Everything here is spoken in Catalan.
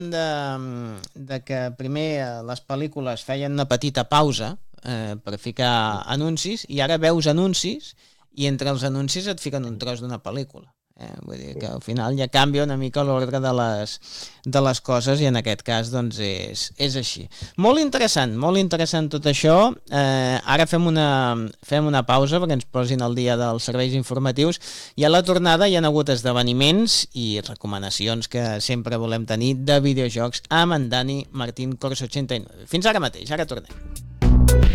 de que primer les pel·lícules feien una petita pausa per ficar anuncis, i ara veus anuncis i entre els anuncis et fiquen un tros d'una pel·lícula. Vull dir que al final ja canvia una mica l'ordre de les coses, i en aquest cas doncs és així. Molt interessant tot això. Ara fem una pausa perquè ens posin al dia dels serveis informatius, i a la tornada hi ha hagut esdeveniments i recomanacions que sempre volem tenir de videojocs amb en Dani Martín Cors 89. Fins ara mateix, ara tornem.